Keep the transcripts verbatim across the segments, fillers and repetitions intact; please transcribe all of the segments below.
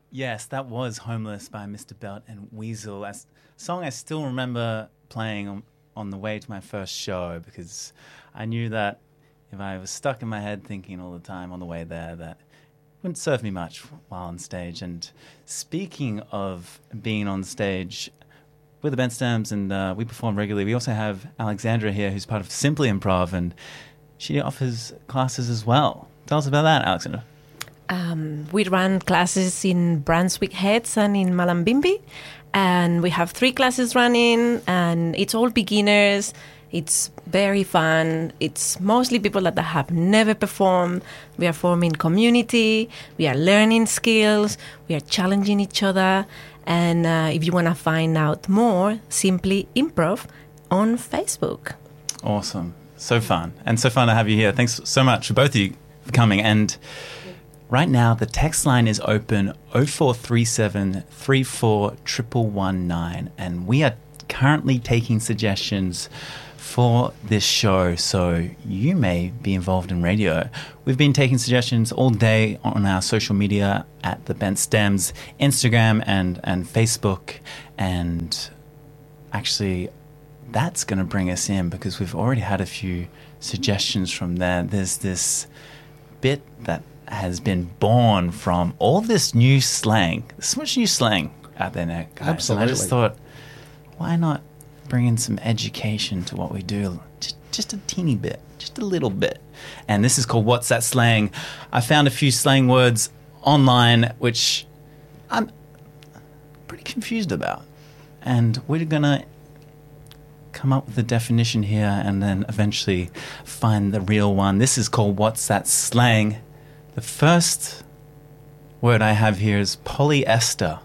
Yes, that was Homeless by Mister Belt and Weasel. A song I still remember playing on, on the way to my first show because I knew that if I was stuck in my head thinking all the time on the way there, that it wouldn't serve me much while on stage. And speaking of being on stage, we're the Bent Stems and uh, we perform regularly. We also have Alexandra here who's part of Simply Improv and she offers classes as well. Tell us about that, Alexandra. Um, we run classes in Brunswick Heads and in Malambimbi, and we have three classes running, and it's all beginners. It's very fun. It's mostly people that have never performed. We are forming community. We are learning skills. We are challenging each other. And uh, if you want to find out more, Simply Improv on Facebook. Awesome. So fun. And so fun to have you here. Thanks so much for both of you for coming. And right now, the text line is open oh four three seven, three four one one one nine, and we are currently taking suggestions for this show, so you may be involved in radio. We've been taking suggestions all day on our social media at the Bent Stems, Instagram and, and Facebook, and actually that's going to bring us in because we've already had a few suggestions from there. There's this bit that has been born from all this new slang. There's so much new slang out there now, guys. Absolutely. And I just thought, why not bring in some education to what we do? Just, just a teeny bit, just a little bit. And this is called What's That Slang? I found a few slang words online which I'm pretty confused about. And we're going to come up with a definition here and then eventually find the real one. This is called What's That Slang? The first word I have here is polyester.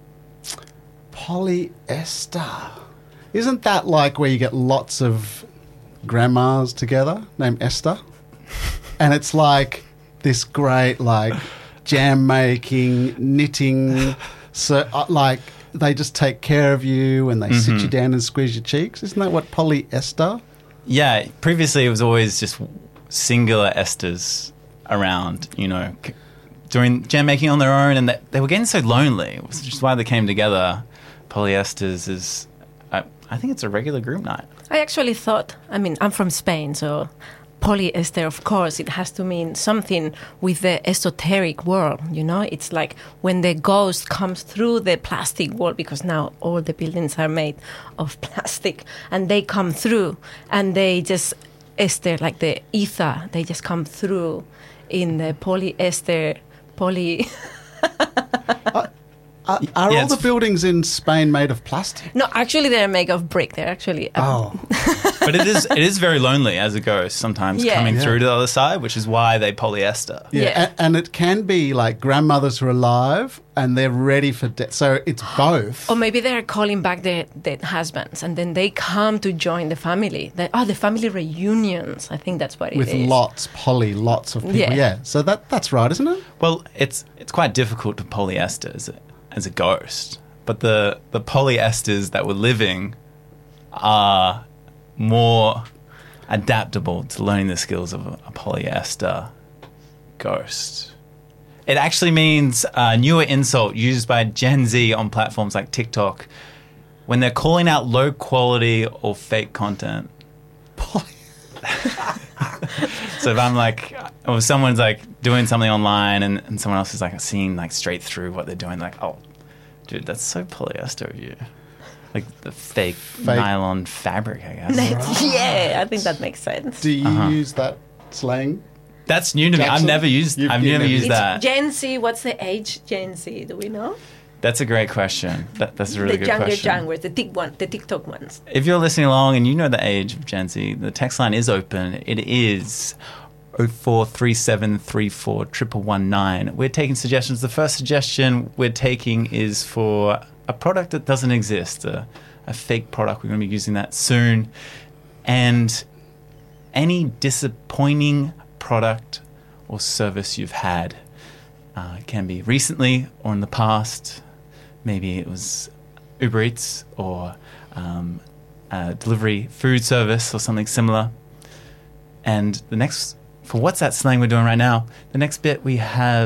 Polyester. Isn't that like where you get lots of grandmas together named Esther? And it's like this great like jam making, knitting, so uh, like they just take care of you and they mm-hmm. sit you down and squeeze your cheeks. Isn't that what polyester? Yeah, previously it was always just singular esters around, you know, doing jam making on their own, and they, they were getting so lonely, which is why they came together. Polyesters is, I, I think it's a regular group night. I actually thought, I mean, I'm from Spain, so polyester, of course, it has to mean something with the esoteric world, you know? It's like when the ghost comes through the plastic world, because now all the buildings are made of plastic, and they come through, and they just, ester, like the ether, they just come through in the polyester, poly... uh, are are yeah, all the buildings in Spain made of plastic? No, actually they're made of brick. They're actually... Oh. But it is it is very lonely as a ghost sometimes yeah. coming yeah. through to the other side, which is why they polyester. Yeah, yeah. And, and it can be like grandmothers who are alive and they're ready for death. So it's both. Or maybe they're calling back their, their husbands and then they come to join the family. They, oh, the family reunions. I think that's what it With is. With lots, poly, lots of people. Yeah. yeah. So that that's right, isn't it? Well, it's it's quite difficult to polyester as a, as a ghost. But the, the polyesters that were living are more adaptable to learning the skills of a, a polyester ghost. It actually means a newer insult used by Gen Z on platforms like TikTok when they're calling out low quality or fake content. So if I'm like, or if someone's like doing something online and, and someone else is like seeing like straight through what they're doing, like, oh, dude, that's so polyester of you. Like the fake, fake nylon fabric, I guess. Right. Yeah, I think that makes sense. Do you uh-huh. use that slang? That's new to Jackson? me. I've never used. You've, I've never used it's that. Gen Z. What's the age? Gen Z. Do we know? That's a great question. That, that's a really the good younger question. youngers, the tic one, the TikTok ones. If you're listening along and you know the age of Gen Z, the text line is open. It is oh four three seven, three four one one one nine. We're taking suggestions. The first suggestion we're taking is for a product that doesn't exist. A, a fake product. We're going to be using that soon. And any disappointing product or service you've had. Uh, it can be recently or in the past. Maybe it was Uber Eats or um, a delivery food service or something similar. And the next, for What's That Slang we're doing right now, the next bit we have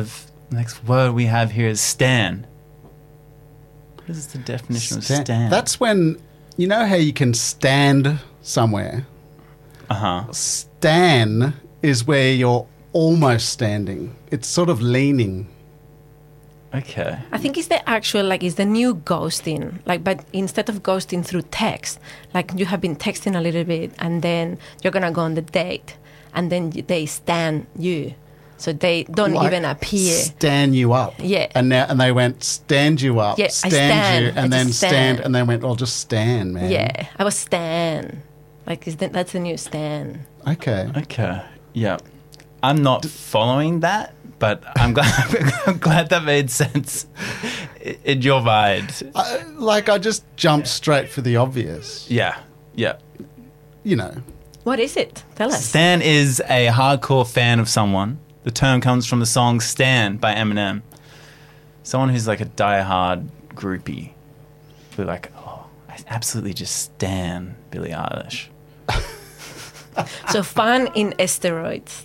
The next word we have here is stan. What is the definition Stan- of stan? That's when, you know how you can stand somewhere? uh-huh. Stan is where you're almost standing. It's sort of leaning. Okay. I think it's the actual, like, it's the new ghosting. Like, but instead of ghosting through text, like you have been texting a little bit and then you're going to go on the date and then y- they stan you. So they don't Like, even appear. Stand you up. Yeah. And now and they went stand you up. Yeah, I stand, stand. you I and then just stand. stand. and then went, well, just stand, man. Yeah, I was stan. Like, is that, that's the new stan. Okay. Okay. Yeah. I'm not following that, but I'm glad I'm glad that made sense i- in your mind. I, like I just jumped straight for the obvious. Yeah. Yeah. You know. What is it? Tell us. Stan is a hardcore fan of someone. The term comes from the song Stan by Eminem. Someone who's like a diehard groupie. Who like, oh, I absolutely just stan Billie Eilish. So fun in steroids.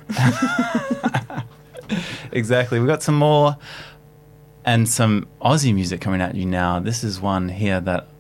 Exactly. We've got some more and some Aussie music coming at you now. This is one here that